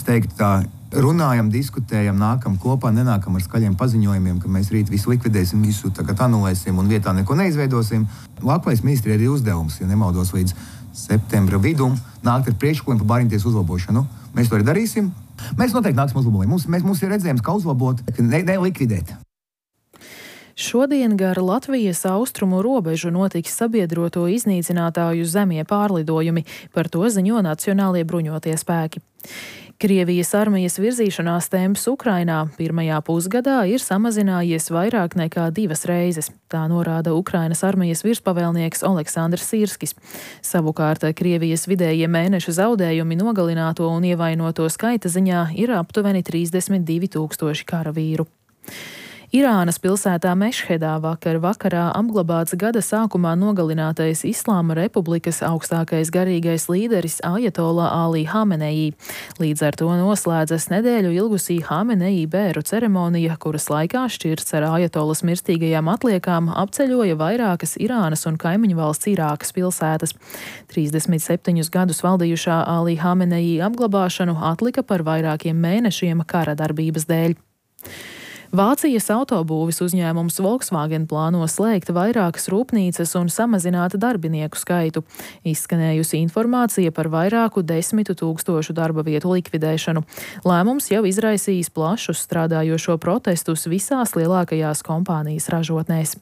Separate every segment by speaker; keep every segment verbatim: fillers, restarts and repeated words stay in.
Speaker 1: es teiktu tā, runājam, diskutējam, nākam kopā, nenākam ar skaļiem paziņojumiem, ka mēs rīt visu likvidēsim, visu tagad anulēsim un vietā neko neizveidosim. Labklājības ministrijai ir uzdevums, ja nemaldos līdz septembra vidum, nākt ar priekšlikumiem par bāriņtiesu uzlabošanu. Mēs to arī darīsim. Mēs noteikti nāksim uzlabojumi. Mums, mēs, mums ir redzējums, ka uzlabot, ne, nelikvidēt.
Speaker 2: Šodien gar Latvijas austrumu robežu notiks sabiedroto iznīcinātāju zemie pārlidojumi, par to ziņo Nacionālie bruņotie spēki. Krievijas armijas virzīšanās temps Ukrainā pirmajā pusgadā ir samazinājies vairāk nekā divas reizes. Tā norāda Ukrainas armijas virspavēlnieks Oleksandrs Sirskis. Savukārt Krievijas vidējie mēneša zaudējumi nogalināto un ievainoto skaita ziņā ir aptuveni trīsdesmit divi tūkstoši karavīru. Irānas pilsētā Mešhedā vakar vakarā apglabāts gada sākumā nogalinātais Islāma Republikas augstākais garīgais līderis Ajatola Ali Hamenei. Līdz ar to noslēdzas nedēļu ilgusī Hamenei bēru ceremonija, kuras laikā šķirts ar Ajatolas mirstīgajām atliekām apceļoja vairākas Irānas un kaimiņu valsts Irākas pilsētas. trīsdesmit septiņus gadus valdījušā Ali Hamenei apglabāšanu atlika par vairākiem mēnešiem kara darbības dēļ. Vācijas autobūves uzņēmums Volkswagen plāno slēgt vairākas rūpnīcas un samazināt darbinieku skaitu. Izskanējusi informācija par vairāku desmitu tūkstošu darba vietu likvidēšanu. Lēmums jau izraisījis plašus strādājošo protestus visās lielākajās kompānijas ražotnēs.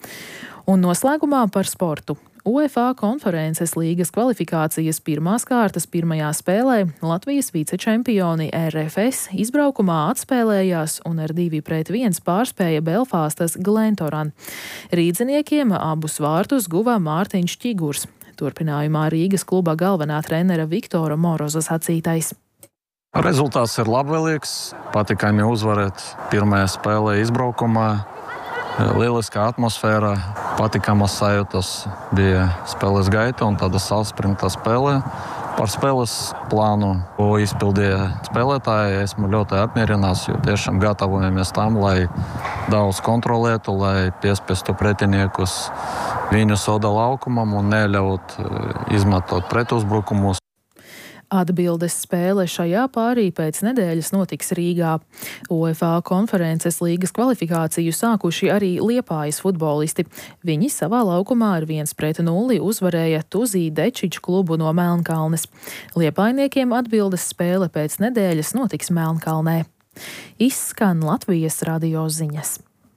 Speaker 2: Un noslēgumā par sportu. UEFA konferences līgas kvalifikācijas pirmās kārtas pirmajā spēlē Latvijas vicečempioni R F S izbraukumā atspēlējās un ar divi pret viens pārspēja Belfastas Glentoran. Rīdziniekiem abus vārtus guva Mārtiņš Ķigurs. Turpinājumā Rīgas kluba galvenā trenera Viktora Moroza sacītais.
Speaker 3: Rezultāts ir labvēlīgs, patīkami uzvarēt pirmajā spēlē izbraukumā. Lieliskā atmosfēra, patīkamas sajūtas bija spēles gaita un tāda saspringta spēle. Par spēles plānu, ko izpildīja spēlētāji, esmu ļoti apmierināts, jo tiešām gatavojamies tam, lai daudz kontrolētu, lai piespiestu pretiniekus viņu soda laukumam un neļaut izmantot pretuzbrukumus.
Speaker 2: Atbildes spēle šajā pārī pēc nedēļas notiks Rīgā. UEFA konferences līgas kvalifikāciju sākuši arī Liepājas futbolisti. Viņi savā laukumā ar viens pret nulli uzvarēja Tuzī Dečiču klubu no Melnkalnes. Liepājniekiem atbildes spēle pēc nedēļas notiks Melnkalnē. Izskan Latvijas radio ziņas.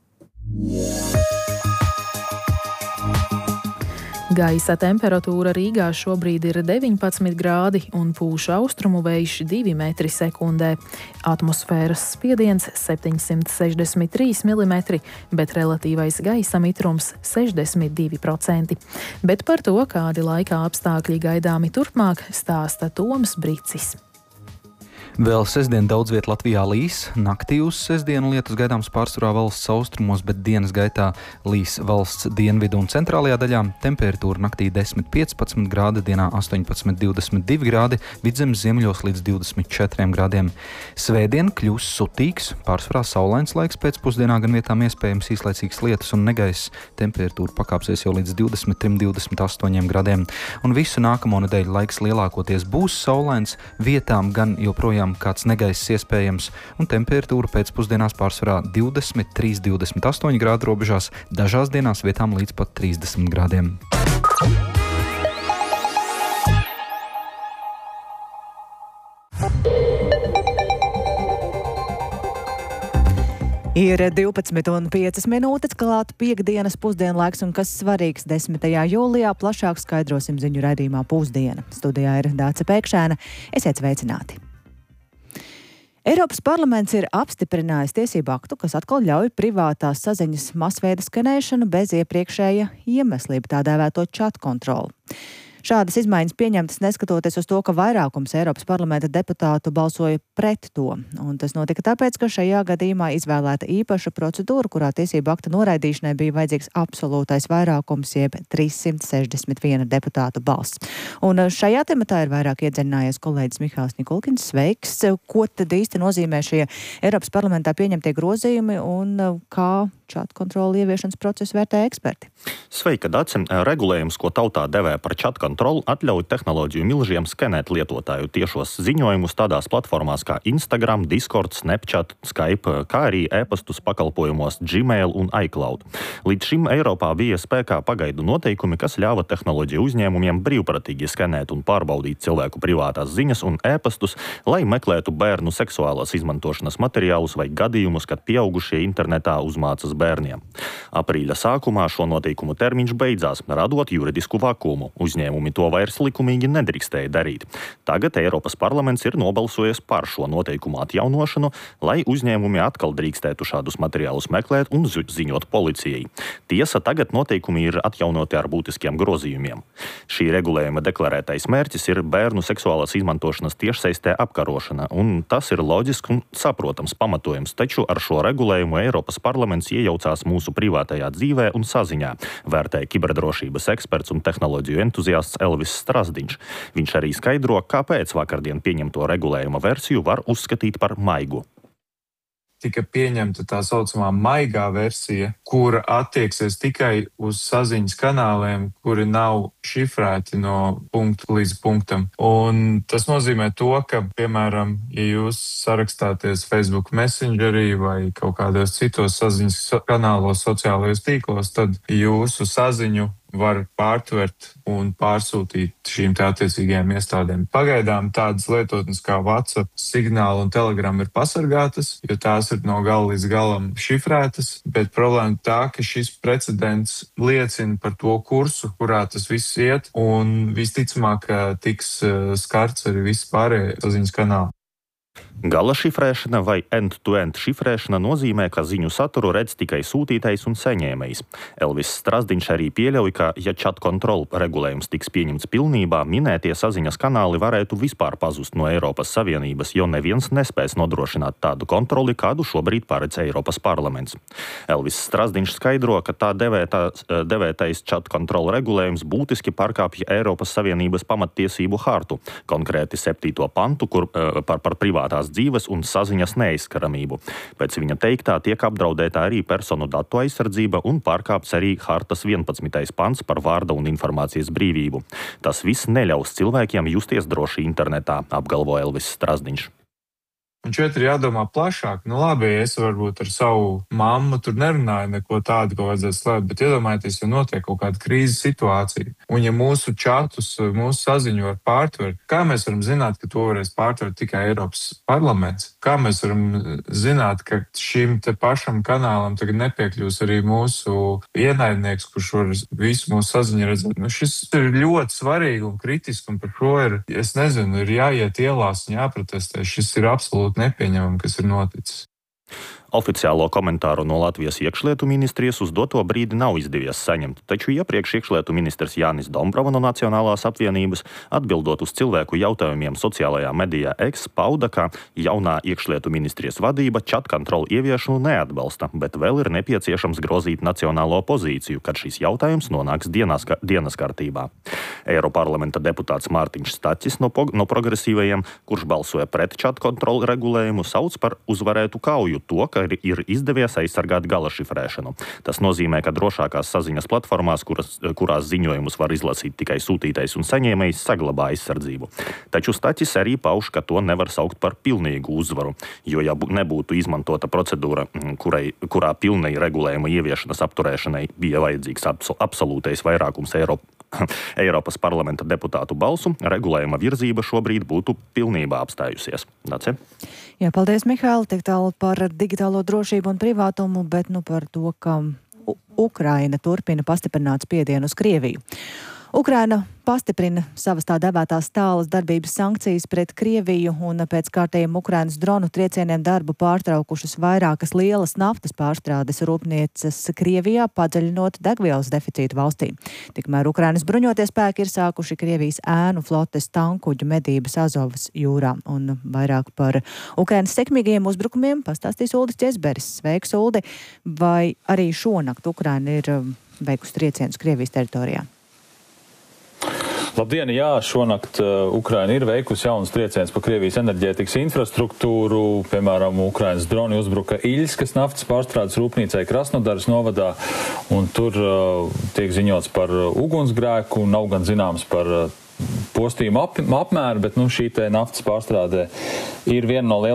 Speaker 2: Gaisa temperatūra Rīgā šobrīd ir deviņpadsmit grādi un pūš austrumu vējš divi metri sekundē. Atmosfēras spiediens septiņsimt sešdesmit trīs milimetri, bet relatīvais gaisa mitrums sešdesmit divi procenti. Bet par to, kādi laika apstākļi gaidāmi turpmāk, stāsta Toms Bricis.
Speaker 4: Vēl sestdien daudz viet Latvijā līs. Naktī uz sestdienu lietus gaidāms pārsvarā valsts austrumos, bet dienas gaitā līs valsts dienvidu un centrālajā daļā. Temperatūra naktī desmit piecpadsmit grādi, dienā astoņpadsmit divdesmit divi grādi, vidzemes ziemeļos līdz divdesmit četriem grādiem. Svētdien kļūs sutīgs, pārsvarā saulains laiks, pēcpusdienā gan vietām iespējams īslaicīgs lietus un negaiss. Temperatūra pakāpsies jau līdz divdesmit trim līdz divdesmit astoņiem grādiem. Un visu nākamo nedēļu laiks lielākoties būs saulains, vietām gan joprojām kāds negaiss iespējams, un temperatūra pēcpusdienās pārsvarā divdesmit trīs līdz divdesmit astoņi grādu robežās, dažās dienās vietām līdz pat trīsdesmit grādiem.
Speaker 5: Ir divpadsmit un piecas minūtes, klāt piekdienas pusdienlaiks, un kas svarīgs desmitajā jūlijā, plašāk skaidrosim ziņu raidījumā Pusdiena. Studijā ir Dāce Pēkšēna. Esiet sveicināti! Eiropas parlaments ir apstiprinājis tiesību aktu, kas atkal ļauj privātās saziņas masveida skanēšanu bez iepriekšēja iemesla, tā dēvēto chat kontroli. Šādas izmaiņas pieņemtas neskatoties uz to, ka vairākums Eiropas parlamenta deputātu balsoja pret to. Un tas notika tāpēc, ka šajā gadījumā izvēlēta īpaša procedūra, kurā tiesību akta noraidīšanai bija vajadzīgs absolūtais vairākums, jeb trīssimt sešdesmit viena deputātu balss. Un šajā tematā ir vairāk iedziļinājies kolēģis Mihāls Nikulkins. Sveiks! Ko tad īsti nozīmē šie Eiropas parlamentā pieņemtie grozījumi un kā čatu kontrolu ieviešanas procesu vērtē eksperti.
Speaker 6: Sveika, Dace! Regulējums, ko tautā devē par čatu kontroli, atļauj tehnoloģiju milžiem skenēt lietotāju tiešos ziņojumus tādās platformās kā Instagram, Discord, Snapchat, Skype, kā arī e-pastus pakalpojumos Gmail un iCloud. Līdz šim Eiropā bija spēkā pagaidu noteikumi, kas ļāva tehnoloģiju uzņēmumiem brīvprātīgi skenēt un pārbaudīt cilvēku privātās ziņas un e-pastus, lai meklētu bērnu seksuālās izmantošanas materiālus vai gadījumus, kad pieaugušie internetā uzmācas bērniem. Aprīļa sākumā šo noteikumu termiņš beidzās, radot juridisku vakumu. Uzņēmumi to vairs likumīgi nedrīkstēja darīt. Tagad Eiropas parlaments ir nobalsojis par šo noteikumu atjaunošanu, lai uzņēmumi atkal drīkstētu šādus materiālus meklēt un ziņot policijai. Tiesa, tagad noteikumi ir atjaunoti ar būtiskiem grozījumiem. Šī regulējuma deklarētais mērķis ir bērnu seksuālās izmantošanas tiešsaistē apkarošana, un tas ir loģisks un saprotams pamatojums, taču ar šo regulējumu Eiropas parlaments iejaucās mūsu privātajā dzīvē un saziņā, vērtēja kiberdrošības eksperts un tehnoloģiju entuziasts Elvis Strasdiņš. Viņš arī skaidro, kāpēc vakardien pieņemto regulējuma versiju var uzskatīt par maigu.
Speaker 7: Tika pieņemta tā saucamā maigā versija, kura attieksies tikai uz saziņas kanāliem, kuri nav šifrēti no punkta līdz punktam. Un tas nozīmē to, ka, piemēram, ja jūs sarakstāties Facebook Messengerī vai kaut kādos citos saziņas kanālos, sociālajos tīklos, tad jūsu saziņu var pārtvert un pārsūtīt šīm te attiecīgajām iestādēm. Pagaidām tādas lietotnes kā WhatsApp, Signāli un Telegram ir pasargātas, jo tās ir no gala līdz galam šifrētas, bet problēma tā, ka šis precedents liecina par to kursu, kurā tas viss iet, un visticamāk, ka tiks skarts arī viss pārējie saziņas kanāli.
Speaker 6: Gala šifrēšana vai end-to-end šifrēšana nozīmē, ka ziņu saturu redz tikai sūtītais un saņēmējs. Elvis Strasdiņš arī pieļauj, ka, ja chat kontrola regulējums tiks pieņemts pilnībā, minētie saziņas kanāli varētu vispār pazust no Eiropas Savienības, jo neviens nespēs nodrošināt tādu kontroli, kādu šobrīd paredz Eiropas parlaments. Elvis Strasdiņš skaidro, ka tā devētā, devētais chat kontrola regulējums būtiski pārkāpja Eiropas Savienības pamattiesību hartu, konkrēti septīto pantu, kur par, par privātās dzīves un saziņas neaizskaramību. Pēc viņa teiktā tiek apdraudēta arī personu datu aizsardzība un pārkāpts arī hartas vienpadsmitais pants par vārda un informācijas brīvību. Tas viss neļaus cilvēkiem justies droši internetā, apgalvo Elvis Strasdiņš.
Speaker 7: Un šeit ir jādomā plašāk. Nu labi, es varbūt ar savu mammu tur nerunāju neko tādu, ko vajadzētu slēpt, bet iedomājieties, ja notiek kaut kāda krīzes situācija, un ja mūsu čatus, mūsu saziņu var pārtvert, kā mēs varam zināt, ka to varēs pārtvert tikai Eiropas parlaments? Kā mēs varam zināt, ka šim te pašam kanālam tagad nepiekļūs arī mūsu ienaidnieks, kurš var visu mūsu saziņu redzēt? Nu, šis ir ļoti svarīgi un kritiski, un par šo ir, es nezinu, ir jāiet ielās un jāprotestē. Šis ir absolūti nepieņemami, kas ir noticis.
Speaker 6: Oficiālo komentāru no Latvijas iekšlietu ministrijas uz doto brīdi nav izdevies saņemt, taču iepriekš iekšlietu ministrs Jānis Dombrava no Nacionālās apvienības, atbildot uz cilvēku jautājumiem sociālajā medijā X, pauda, ka jaunā iekšlietu ministrijas vadība chat kontrolu ieviešanu neatbalsta, bet vēl ir nepieciešams grozīt nacionālo pozīciju, kad šis jautājums nonāks dienas, dienas kārtībā. Eiroparlamenta deputāts Mārtiņš Staķis no, no progresīvajiem, kurš balsoja pret chat kontrolu regulējumu, sauc par uzvarētu kauju to, ka ir izdevies aizsargāt gala šifrēšanu. Tas nozīmē, ka drošākās saziņas platformās, kuras, kurās ziņojumus var izlasīt tikai sūtītais un saņēmējs, saglabā aizsardzību. Taču Staķis arī pauž, ka to nevar saukt par pilnīgu uzvaru, jo ja nebūtu izmantota procedūra, kurai, kurā pilnai regulējuma ieviešanas apturēšanai bija vajadzīgs absolūtais vairākums Eiropas Eiropas parlamenta deputātu balsu, regulējuma virzība šobrīd būtu pilnībā apstājusies. Dace?
Speaker 5: Jā, paldies, Mihāl, tik tālu par digitālo drošību un privātumu, bet nu par to, ka U- Ukraina turpina pastiprināt spiedienu uz Krieviju. Ukraina pastiprina savas tā devētās tālas darbības sankcijas pret Krieviju un pēc kārtējiem Ukrainas dronu triecieniem darbu pārtraukušas vairākas lielas naftas pārstrādes rūpnieces Krievijā, padziļinot degvielas deficītu valstī. Tikmēr Ukrainas bruņotie spēki ir sākuši Krievijas ēnu flotes tankuģu medības Azovas jūrā. Un vairāk par Ukrainas sekmīgajiem uzbrukumiem pastāstīs Uldis Ķezberis. Sveiks, Uldi! Vai arī šonakt Ukraina ir veikusi triecienus Krievijas teritorijā?
Speaker 8: Labdien, jā, šonakt uh, Ukraina ir veikusi jaunas trieciens pa Krievijas enerģētikas infrastruktūru. Piemēram, Ukrainas droni uzbruka Iļskas naftas pārstrādes rūpnīcai Krasnodaras novadā, un tur uh, tiek ziņots par ugunsgrēku, nav gan zināms par uh, postījumu ap, apmēru, bet nu, šī te naftas pārstrāde ir viena no lielākajām